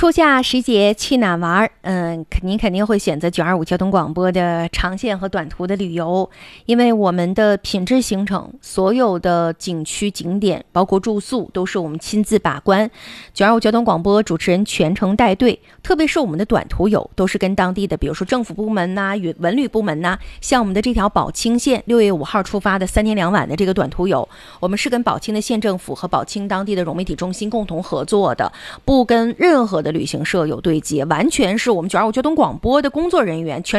初夏时节去哪玩？您肯定会选择925交通广播的长线和短途的旅游，因为我们的品质行程，所有的景区景点，包括住宿，都是我们亲自把关。925交通广播主持人全程带队，特别是我们的短途游，都是跟当地的，比如说政府部门呐、文旅部门呐，像我们的这条宝清线6月5号出发的3天2晚的这个短途游，我们是跟宝清的县政府和宝清当地的融媒体中心共同合作的，不跟任何的旅行社有对接，完全是我们925交通广播的工作人员全